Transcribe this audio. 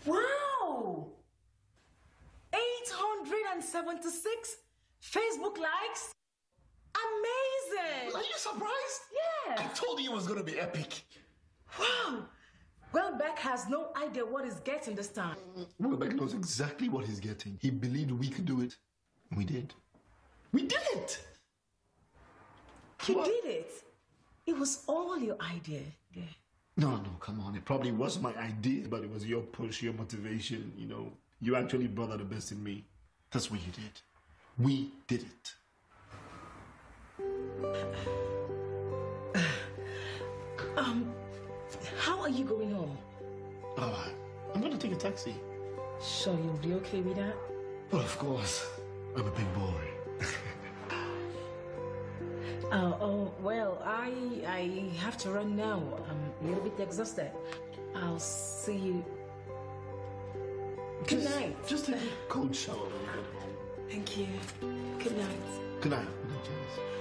Wow! 876 Facebook likes? Amazing! Are you surprised? Yes! I told you it was going to be epic. Wow! Welbeck has no idea what he's getting this time. Welbeck knows exactly what he's getting. He believed we could do it. And we did. We did it! You did it? It was all your idea. Yeah. No, come on. It probably was my idea, but it was your push, your motivation, you know. You actually brought out the best in me. That's what you did. We did it. How are you going home? I'm gonna take a taxi. Sure you'll be okay with that? Well, of course. I'm a big boy. Well, I have to run now. I'm a little bit exhausted. I'll see you. Good night. Just take a cold shower when you get home. Thank you. Good night. Good night. Good night, Janice.